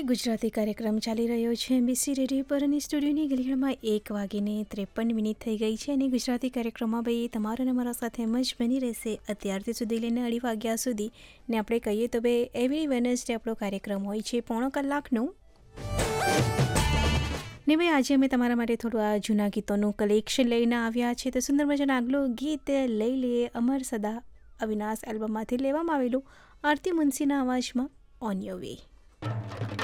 ગુજરાતી કાર્યક્રમ ચાલી રહ્યો છે એમબીસી રેડિયો પર અને સ્ટુડિયોની ઘડિયાળમાં 1:53 થઈ ગઈ છે અને ગુજરાતી કાર્યક્રમમાં ભાઈ તમારા અને મારા સાથે એમ જ બની રહેશે અત્યારથી સુધી લઈને 2:30 વાગ્યા સુધી. ને આપણે કહીએ તો ભાઈ એવરી વેનસડે આપણો કાર્યક્રમ હોય છે પોણો કલાકનું. ને ભાઈ આજે અમે તમારા માટે થોડું આ જૂના ગીતોનું કલેક્શન લઈને આવ્યા છે. તો સુંદર મજાનું આગલું ગીત લઈ લઈએ અમર સદા અવિનાશ એલ્બમમાંથી લેવામાં આવેલું આરતી મુનશીના અવાજમાં ઓન યોર વે.